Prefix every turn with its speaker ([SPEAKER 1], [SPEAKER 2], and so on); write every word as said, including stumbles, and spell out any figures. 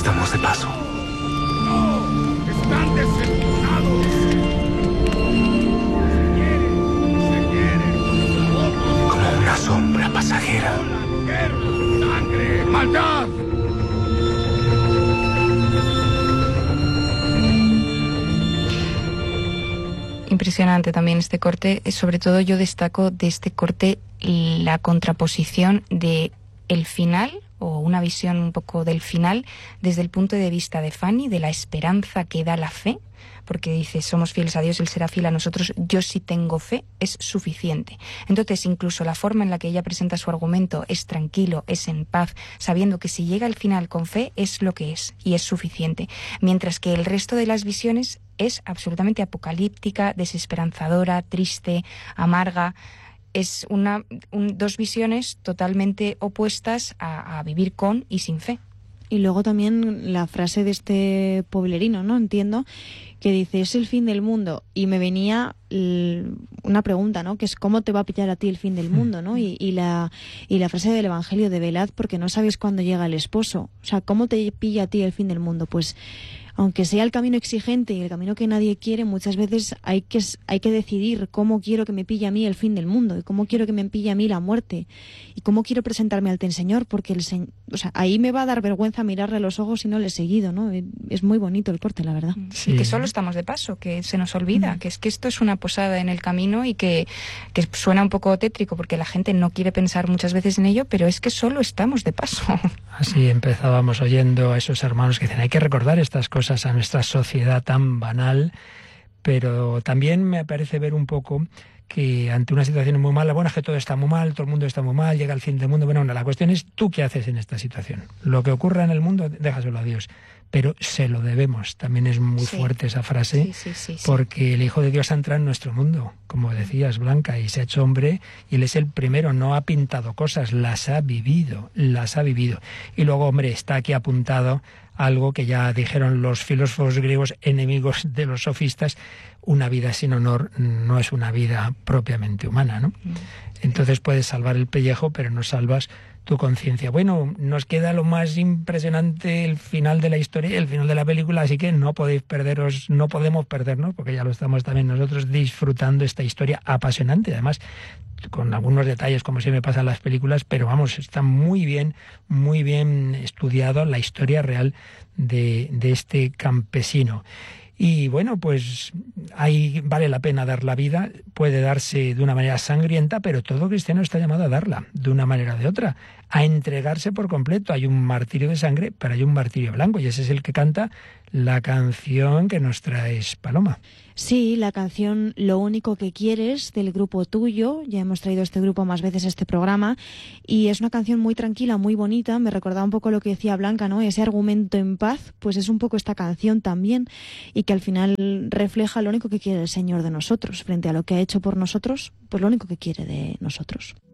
[SPEAKER 1] estamos de paso.
[SPEAKER 2] ¡No! ¡Están decepcionados! Se quieren, se quieren.
[SPEAKER 1] Como una sombra pasajera.
[SPEAKER 2] ¡Guerra! ¡Sangre! ¡Maldad!
[SPEAKER 3] Impresionante también este corte. Sobre todo yo destaco de este corte la contraposición de el final, o una visión un poco del final, desde el punto de vista de Fanny, de la esperanza que da la fe, porque dice, somos fieles a Dios, Él será fiel a nosotros, yo sí tengo fe, es suficiente. Entonces, incluso la forma en la que ella presenta su argumento es tranquilo, es en paz, sabiendo que si llega al final con fe, es lo que es, y es suficiente. Mientras que el resto de las visiones es absolutamente apocalíptica, desesperanzadora, triste, amarga. Es una un, dos visiones totalmente opuestas a, a vivir con y sin fe.
[SPEAKER 4] Y luego también la frase de este poblerino, ¿no? Entiendo, que dice, es el fin del mundo. Y me venía l- una pregunta, ¿no? Que es, ¿cómo te va a pillar a ti el fin del mundo, ¿no? Y, y, la, y la frase del Evangelio de velad porque no sabéis cuándo llega el esposo. O sea, ¿cómo te pilla a ti el fin del mundo? Pues, aunque sea el camino exigente y el camino que nadie quiere, muchas veces hay que, hay que decidir cómo quiero que me pille a mí el fin del mundo y cómo quiero que me pille a mí la muerte y cómo quiero presentarme ante el Señor, porque el Señor, o sea, ahí me va a dar vergüenza mirarle a los ojos y no le he seguido, ¿no? Es muy bonito el corte, la verdad.
[SPEAKER 3] Sí. Y que solo estamos de paso, que se nos olvida, mm. que es que esto es una posada en el camino y que, que suena un poco tétrico porque la gente no quiere pensar muchas veces en ello, pero es que solo estamos de paso.
[SPEAKER 5] Así empezábamos oyendo a esos hermanos que dicen, hay que recordar estas cosas a nuestra sociedad tan banal, pero también me parece ver un poco que ante una situación muy mala, bueno, es que todo está muy mal, todo el mundo está muy mal, llega el fin del mundo, bueno, no, la cuestión es tú qué haces en esta situación. Lo que ocurra en el mundo, déjaselo a Dios, pero se lo debemos. También es muy sí. fuerte esa frase, sí, sí, sí, sí. porque el Hijo de Dios ha entrado en nuestro mundo, como decías, Blanca, y se ha hecho hombre, y Él es el primero, no ha pintado cosas, las ha vivido, las ha vivido. Y luego, hombre, está aquí apuntado algo que ya dijeron los filósofos griegos enemigos de los sofistas, una vida sin honor no es una vida propiamente humana, ¿no? Entonces puedes salvar el pellejo, pero no salvas tu conciencia. Bueno, nos queda lo más impresionante, el final de la historia, el final de la película, así que no podéis perderos, no podemos perdernos, porque ya lo estamos también nosotros disfrutando esta historia apasionante, además con algunos detalles como siempre pasa en las películas, pero vamos, está muy bien, muy bien estudiado la historia real de, de este campesino. Y bueno, pues ahí vale la pena dar la vida, puede darse de una manera sangrienta, pero todo cristiano está llamado a darla, de una manera o de otra, a entregarse por completo. Hay un martirio de sangre, pero hay un martirio blanco, y ese es el que canta la canción que nos traes, Paloma.
[SPEAKER 4] Sí, la canción Lo único que quieres, del grupo Tuyo. Ya hemos traído este grupo más veces a este programa y es una canción muy tranquila, muy bonita. Me recordaba un poco lo que decía Blanca, ¿no? Ese argumento en paz, pues es un poco esta canción también, y que al final refleja lo único que quiere el Señor de nosotros frente a lo que ha hecho por nosotros, pues lo único que quiere de nosotros.